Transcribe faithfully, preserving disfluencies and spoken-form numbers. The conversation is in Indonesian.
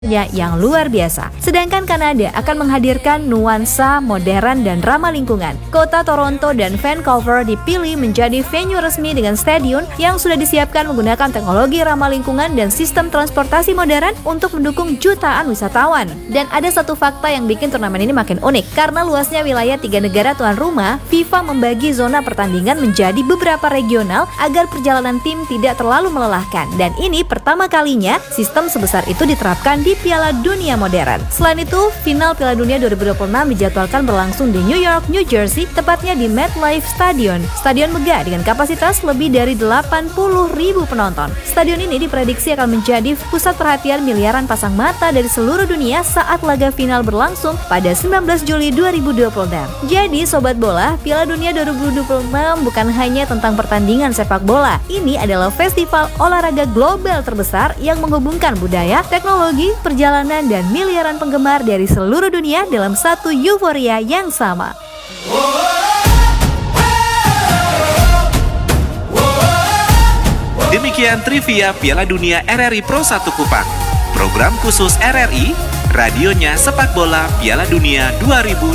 yang luar biasa. Sedangkan Kanada akan menghadirkan nuansa modern dan ramah lingkungan. Kota Toronto dan Vancouver dipilih menjadi venue resmi dengan stadion yang sudah disiapkan menggunakan teknologi ramah lingkungan dan sistem transportasi modern untuk mendukung jutaan wisatawan. Dan ada satu fakta yang bikin turnamen ini makin unik. Karena luasnya wilayah tiga negara tuan rumah, FIFA membagi zona pertandingan menjadi beberapa regional agar perjalanan tim tidak terlalu melelahkan. Dan ini pertama kalinya sistem sebesar itu diterapkan di Piala Dunia modern. Selain itu, final Piala Dunia dua ribu dua puluh enam dijadwalkan berlangsung di New York, New Jersey, tepatnya di MetLife Stadium. Stadion megah dengan kapasitas lebih dari delapan puluh ribu penonton. Stadion ini diprediksi akan menjadi pusat perhatian miliaran pasang mata dari seluruh dunia saat laga final berlangsung pada sembilan belas Juli dua ribu dua puluh enam. Jadi, Sobat Bola, Piala Dunia dua ribu dua puluh enam bukan hanya tentang pertandingan sepak bola. Ini adalah festival olahraga global terbesar yang menghubungkan budaya, teknologi, perjalanan, dan miliaran penggemar dari seluruh dunia dalam satu euforia yang sama. Demikian trivia Piala Dunia R R I Pro satu Kupang. Program khusus R R I, radionya sepak bola Piala Dunia dua ribu dua puluh enam.